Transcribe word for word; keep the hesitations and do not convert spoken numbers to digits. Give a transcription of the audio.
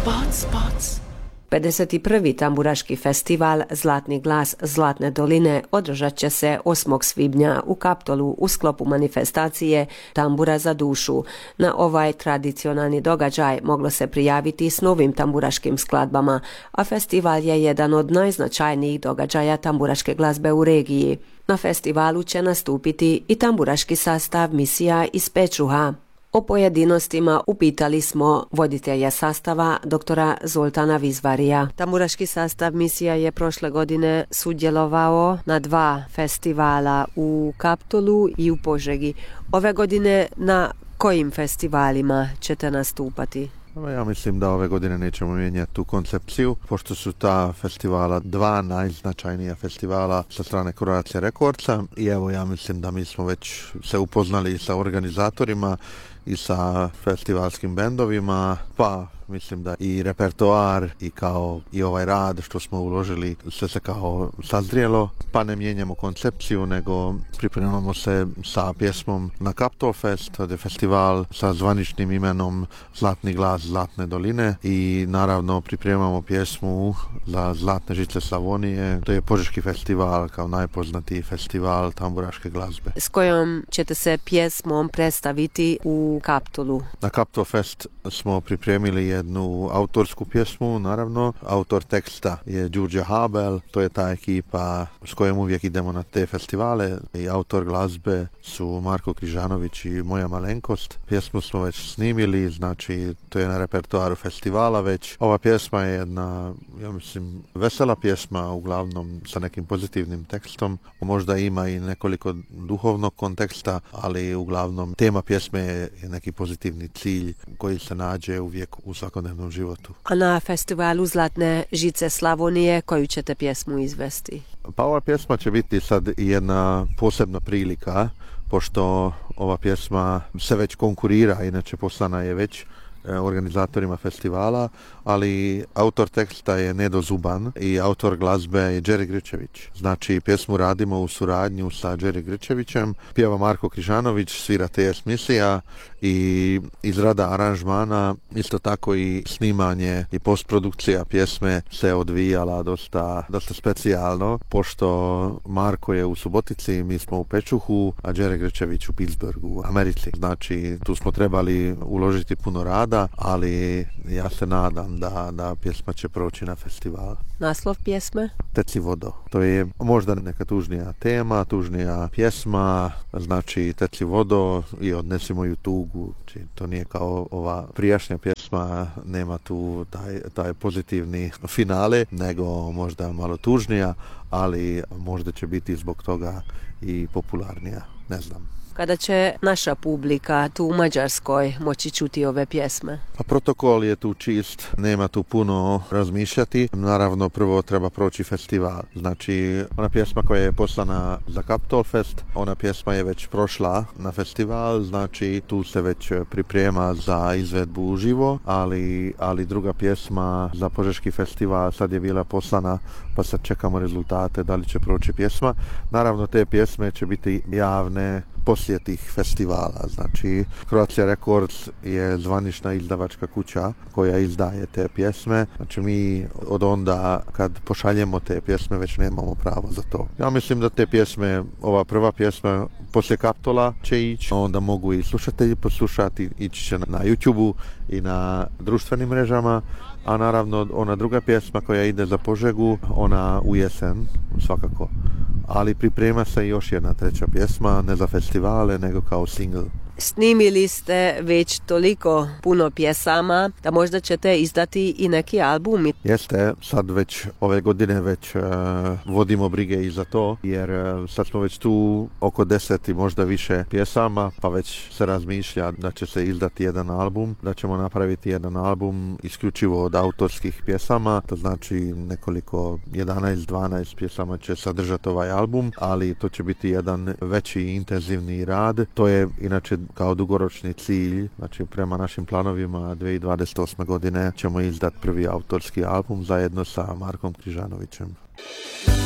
Spot, spots. pedeset prvi tamburaški festival Zlatni glas Zlatne doline održat će se osmog svibnja u Kaptolu u sklopu manifestacije Tambura za dušu. Na ovaj tradicionalni događaj moglo se prijaviti s novim tamburaškim skladbama, a festival je jedan od najznačajnijih događaja tamburaške glazbe u regiji. Na festivalu će nastupiti i tamburaški sastav misija iz Pečuha. O pojedinostima upitali smo voditelja sastava, doktora Zoltana Vizvarija. Tamburaški sastav misija je prošle godine sudjelovao na dva festivala u Kaptolu i u Požegi. Ove godine na kojim festivalima ćete nastupati? Ja mislim da ove godine nećemo mijenjati tu koncepciju, pošto su ta festivala dva najznačajnija festivala sa strane Croatia Recordsa i evo ja mislim da mi smo već se upoznali sa organizatorima i sa festivalskim bendovima, pa mislim da i repertoar i kao i ovaj rad što smo uložili sve se kao sazrijelo, pa ne mijenjamo koncepciju, nego pripremamo se sa pjesmom na Kaptolfest, to je festival sa zvaničnim imenom Zlatni glas Zlatne doline i naravno pripremamo pjesmu za Zlatne žice Slavonije, to je Požeški festival kao najpoznatiji festival tamburaške glazbe. S kojom ćete se pjesmom predstaviti u Kaptolu? Na Kaptolfest smo pripremili jednu autorsku pjesmu, naravno. Autor teksta je Đurđa Habel, to je ta ekipa s kojom uvijek idemo na te festivale i autor glazbe su Marko Križanović i moja malenkost. Pjesmu smo već snimili, znači to je na repertoaru festivala već. Ova pjesma je jedna, ja mislim, vesela pjesma, uglavnom sa nekim pozitivnim tekstom. Možda ima i nekoliko duhovnog konteksta, ali uglavnom tema pjesme je neki pozitivni cilj koji se nađe uvijek u svakodnevnom životu. A na festivalu Zlatne žice Slavonije koju ćete pjesmu izvesti? Pa ova pjesma će biti sad jedna posebna prilika, pošto ova pjesma se već konkurira, inače poslana je već organizatorima festivala, ali autor teksta je Nedo Zuban i autor glazbe je Đeri Grčević. Znači, pjesmu radimo u suradnju sa Đeri Grčevićem, pjeva Marko Križanović, svira T S misija i izrada aranžmana, isto tako i snimanje i postprodukcija pjesme se odvijala dosta, dosta specijalno, pošto Marko je u Subotici, mi smo u Pečuhu, a Đeri Grčević u Pittsburghu, u Americi. Znači, tu smo trebali uložiti puno rada, ali ja se nadam da, da pjesma će proći na festival. Naslov pjesme? Teci vodo. To je možda neka tužnija tema, tužnija pjesma, znači Teci vodo i odnesi moju tugu. Znači, to nije kao ova prijašnja pjesma, nema tu taj, taj pozitivni finale, nego možda malo tužnija, ali možda će biti zbog toga i popularnija, ne znam. Kada će naša publika tu u Mađarskoj moći čuti ove pjesme? Pa protokol je tu čist, nema tu puno razmišljati. Naravno, prvo treba proći festival. Znači, ona pjesma koja je poslana za Kaptolfest, ona pjesma je već prošla na festival, znači tu se već priprema za izvedbu uživo, ali, ali druga pjesma za Požeški festival sad je bila poslana, pa sad čekamo rezultate da li će proći pjesma. Naravno, te pjesme će biti javne poslije tih festivala. Znači, Croatia Records je zvanična izdavačka kuća koja izdaje te pjesme. Znači, mi od onda kad pošaljemo te pjesme već nemamo pravo za to. Ja mislim da te pjesme, ova prva pjesma poslije Kaptola će ići, onda mogu i slušatelji poslušati, ići će na YouTubeu i na društvenim mrežama, a naravno ona druga pjesma koja ide za Požegu, ona u jesen svakako. Ali priprema se još jedna treća pjesma, ne za festivale, nego kao single. Snimili ste već toliko puno pjesama da možda ćete izdati i neki album. Jeste, sad već ove godine već uh, vodimo brige i za to, jer uh, sad smo već tu oko deset i možda više pjesama, pa već se razmišlja da će se izdati jedan album, da ćemo napraviti jedan album isključivo od autorskih pjesama, to znači nekoliko jedanaest dvanaest pjesama će sadržati ovaj album, ali to će biti jedan veći intenzivni rad. To je inače kao dugoročni cilj, znači prema našim planovima dvije tisuće dvadeset osme godine ćemo izdati prvi autorski album zajedno sa Markom Križanovićem.